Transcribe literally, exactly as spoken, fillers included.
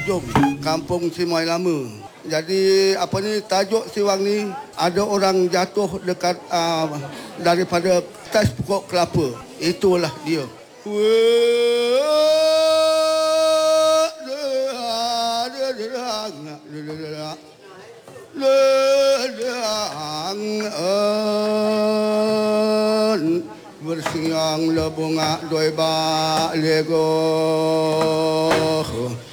Jom, Kampung Simoy Lama. Jadi apa ni tajuk siwang ni, ada orang jatuh dekat uh, daripada atas pokok kelapa. Itulah dia. Bersiang lebungak doi bak lego.